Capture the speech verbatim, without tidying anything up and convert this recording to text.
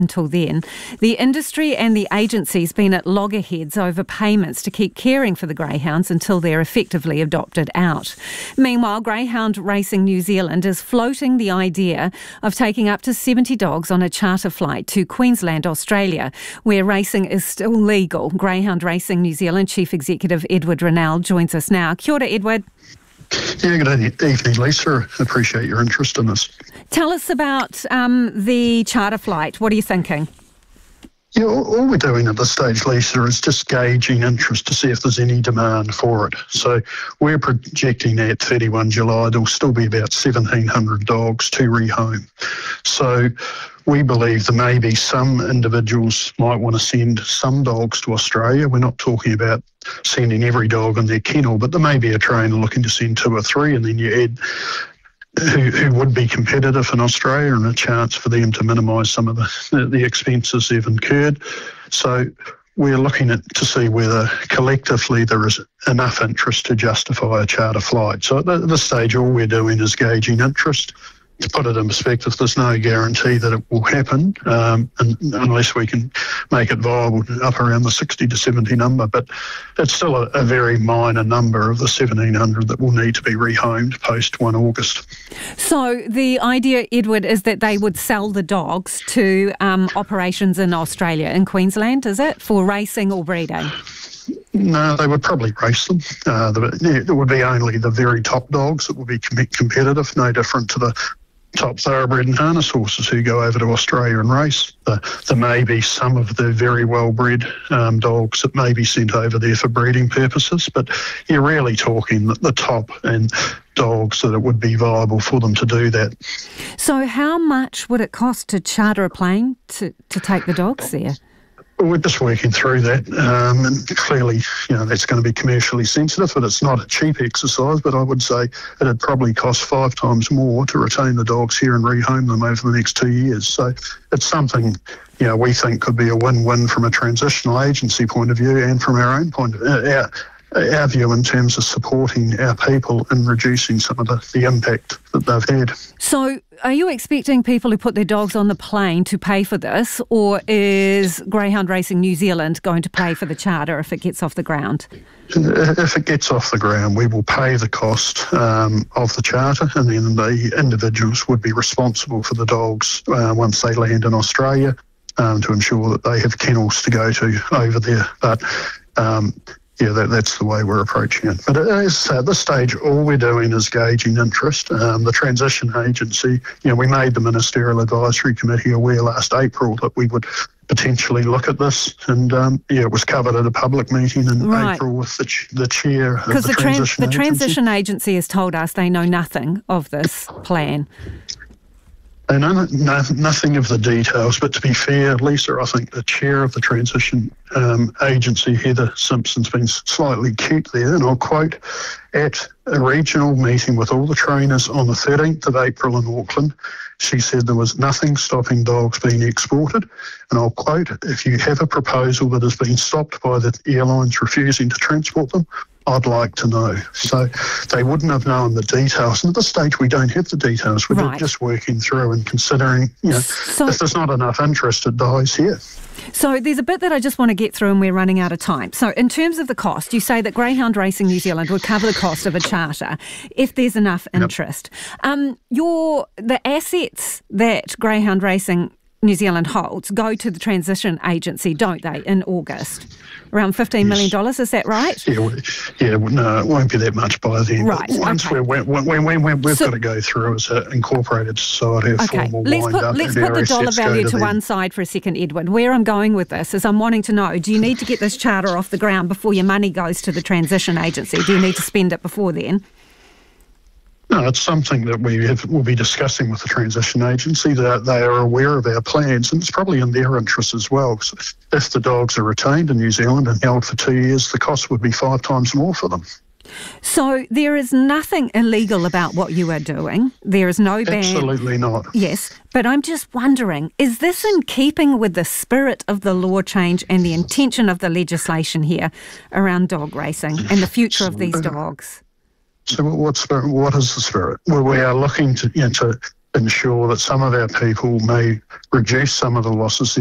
until then. The industry and the agency's been at loggerheads over payments to keep caring for the greyhounds until they're effectively adopted out. Meanwhile, Greyhound Racing New Zealand is floating the idea of taking up to seventy dogs on a charter flight to Queensland, Australia, where racing is still legal. Greyhound Racing New Zealand Chief Executive Edward Rinell joins us now. Kia ora, Edward. Yeah, good evening, Lisa. Appreciate your interest in this. Tell us about um, the charter flight. What are you thinking? Yeah, all, all we're doing at this stage, Lisa, is just gauging interest to see if there's any demand for it. So we're projecting at thirty-first July there'll still be about seventeen hundred dogs to rehome. So we believe there may be some individuals might want to send some dogs to Australia. We're not talking about sending every dog in their kennel, but there may be a trainer looking to send two or three, and then you add who, who would be competitive in Australia and a chance for them to minimise some of the, the expenses they've incurred. So we're looking at to see whether collectively there is enough interest to justify a charter flight. So at this stage, all we're doing is gauging interest. To put it in perspective, there's no guarantee that it will happen um, and, unless we can make it viable up around the sixty to seventy number. But it's still a, a very minor number of the seventeen hundred that will need to be rehomed post first of August. So the idea, Edward, is that they would sell the dogs to um, operations in Australia, in Queensland, is it, for racing or breeding? No, they would probably race them. Uh, there would be only the very top dogs that would be com- competitive, no different to the top thoroughbred and harness horses who go over to Australia and race. Uh, there may be some of the very well-bred um, dogs that may be sent over there for breeding purposes, but you're really talking the, the top and dogs that it would be viable for them to do that. So how much would it cost to charter a plane to, to take the dogs there? We're just working through that, um, and clearly, you know, that's going to be commercially sensitive, but it's not a cheap exercise. But I would say it'd probably cost five times more to retain the dogs here and rehome them over the next two years. So it's something, you know, we think could be a win-win from a transitional agency point of view and from our own point of view. Our, our view in terms of supporting our people and reducing some of the, the impact that they've had. So are you expecting people who put their dogs on the plane to pay for this, or is Greyhound Racing New Zealand going to pay for the charter if it gets off the ground? If it gets off the ground, we will pay the cost um, of the charter, and then the individuals would be responsible for the dogs uh, once they land in Australia um, to ensure that they have kennels to go to over there. But um, Yeah, that, that's the way we're approaching it. But as at this stage, all we're doing is gauging interest. Um, the transition agency, you know, we made the Ministerial Advisory Committee aware last April that we would potentially look at this, and um, yeah, it was covered at a public meeting in right. April with the, ch- the chair of the, the transition trans- agency. the transition agency has told us they know nothing of this plan. They know no, nothing of the details, but to be fair, Lisa, I think the chair of the transition um, agency, Heather Simpson's been slightly cute there, and I'll quote, at a regional meeting with all the trainers on the thirteenth of April in Auckland, she said there was nothing stopping dogs being exported, and I'll quote, if you have a proposal that has been stopped by the airlines refusing to transport them, I'd like to know. So they wouldn't have known the details. And at this stage, we don't have the details. We're right. just working through and considering, you know, so, if there's not enough interest, it dies here. So there's a bit that I just want to get through, and we're running out of time. So in terms of the cost, you say that Greyhound Racing New Zealand would cover the cost of a charter if there's enough interest. Yep. Um, your the assets that Greyhound Racing New Zealand holds go to the transition agency, don't they, in August? Around fifteen million dollars, yes. Is that right? Yeah, yeah, no, it won't be that much by then. Right, Once okay. we're, when, when, when, when we've so, got to go through as an incorporated society, a okay. formal let's wind put, up. Let's and put the dollar value to, to one side for a second, Edward. Where I'm going with this is I'm wanting to know, do you need to get this charter off the ground before your money goes to the transition agency? Do you need to spend it before then? No, it's something that we have, will be discussing with the transition agency. That they are aware of our plans, and it's probably in their interest as well. So if the dogs are retained in New Zealand and held for two years, the cost would be five times more for them. So there is nothing illegal about what you are doing. There is no ban. Absolutely not. Yes, but I'm just wondering, is this in keeping with the spirit of the law change and the intention of the legislation here around dog racing and the future of these dogs? So what spirit, what is the spirit? Well, we are looking to, you know, to ensure that some of our people may reduce some of the losses